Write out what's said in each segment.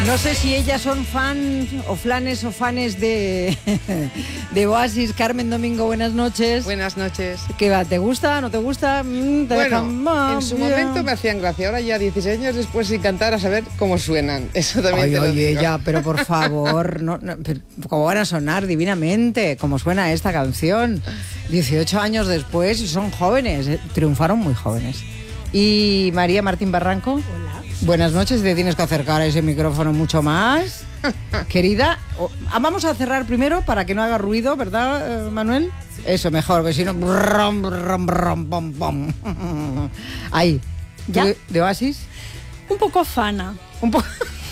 No sé si ellas son fans o flanes o fanes de Oasis. Carmen Domingo, buenas noches. Buenas noches. ¿Qué va? ¿Te gusta? ¿No te gusta? Bueno, en su momento me hacían gracia. Ahora ya 16 años después sin cantar a saber cómo suenan. Eso también te lo digo. Ya, pero por favor, no, ¿cómo van a sonar divinamente? ¿Cómo suena esta canción? 18 años después y son jóvenes, triunfaron muy jóvenes. ¿Y María Martín Barranco? Hola. Buenas noches, te tienes que acercar a ese micrófono mucho más. Querida, vamos a cerrar primero para que no haga ruido, ¿verdad, Manuel? Eso, mejor, que si no... Ahí. ¿Ya? ¿De Oasis? Un poco fana. Un poco...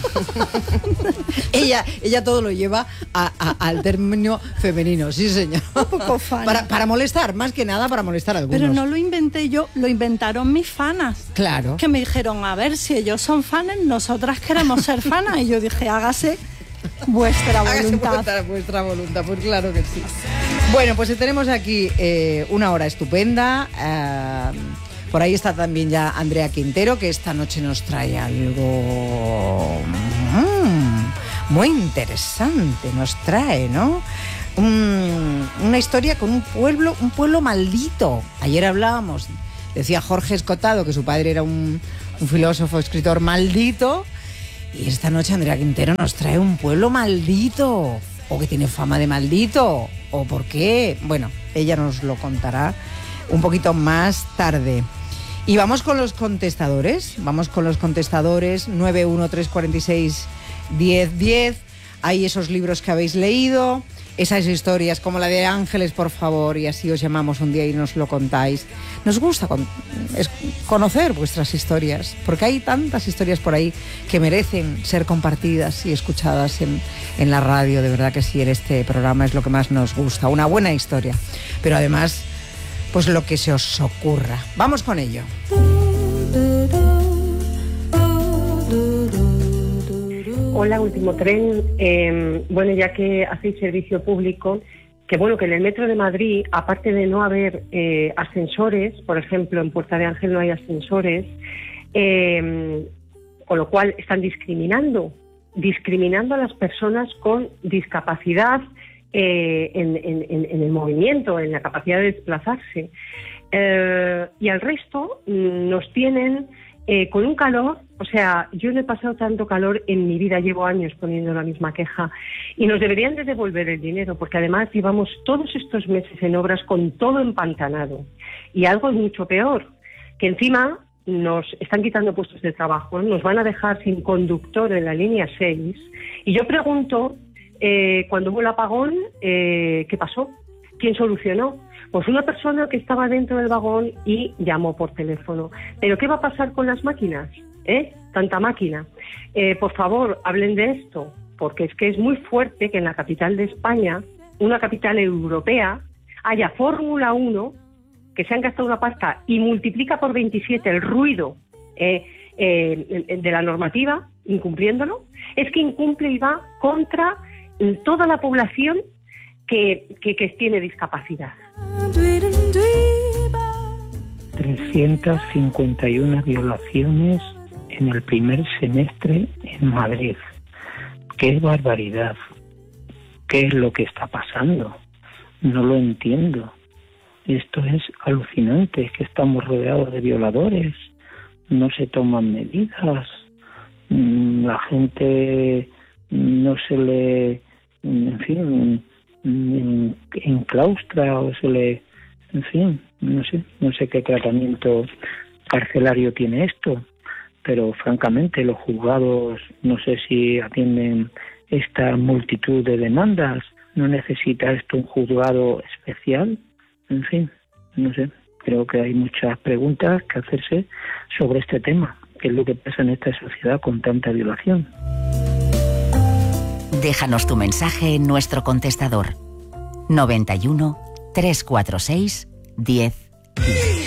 ella todo lo lleva al término femenino, sí señor. Un poco fana. Para molestar, más que nada para molestar a algunos. Pero no lo inventé yo, lo inventaron mis fanas. Claro. Que me dijeron, a ver, si ellos son fanes, nosotras queremos ser fanas. Y yo dije, hágase vuestra voluntad. Hágase vuestra voluntad, pues claro que sí. Bueno, pues tenemos aquí una hora estupenda. Por ahí está también ya Andrea Quintero, que esta noche nos trae algo muy interesante. Nos trae, ¿no? Una historia con un pueblo maldito. Ayer hablábamos, decía Jorge Escotado que su padre era un filósofo, escritor maldito. Y esta noche Andrea Quintero nos trae un pueblo maldito. O que tiene fama de maldito. O por qué. Bueno, ella nos lo contará un poquito más tarde. Y vamos con los contestadores. 913461010. Hay esos libros que habéis leído, esas historias como la de Ángeles, por favor, y así os llamamos un día y nos lo contáis. Nos gusta conocer vuestras historias, porque hay tantas historias por ahí que merecen ser compartidas y escuchadas en la radio. De verdad que sí, en este programa es lo que más nos gusta, una buena historia. Pero además, pues lo que se os ocurra. Vamos con ello. Hola, Último Tren. Bueno, ya que hacéis servicio público, que bueno, que en el metro de Madrid, aparte de no haber ascensores, por ejemplo, en Puerta de Ángel no hay ascensores, con lo cual están discriminando a las personas con discapacidad en el movimiento, en la capacidad de desplazarse. Y al resto nos tienen con un calor, o sea, yo no he pasado tanto calor en mi vida, llevo años poniendo la misma queja, y nos deberían de devolver el dinero, porque además llevamos todos estos meses en obras con todo empantanado. Y algo mucho peor, que encima nos están quitando puestos de trabajo, nos van a dejar sin conductor en la línea 6, y yo pregunto, cuando hubo el apagón, ¿qué pasó? ¿Quién solucionó? Pues una persona que estaba dentro del vagón y llamó por teléfono. ¿Pero qué va a pasar con las máquinas? Tanta máquina. Por favor, hablen de esto, porque es que es muy fuerte que en la capital de España, una capital europea, haya Fórmula 1, que se han gastado una pasta y multiplica por 27 el ruido de la normativa, incumpliéndolo. Es que incumple y va contra toda la población que tiene discapacidad. 351 violaciones en el primer semestre en Madrid. ¡Qué barbaridad! ¿Qué es lo que está pasando? No lo entiendo. Esto es alucinante, es que estamos rodeados de violadores, no se toman medidas, la gente no se le, en fin, enclaustra o se le, en fin, no sé qué tratamiento carcelario tiene esto, pero francamente los juzgados no sé si atienden esta multitud de demandas. ¿No necesita esto un juzgado especial? En fin, no sé, creo que hay muchas preguntas que hacerse sobre este tema, qué es lo que pasa en esta sociedad con tanta violación. Déjanos tu mensaje en nuestro contestador 91 346 1010.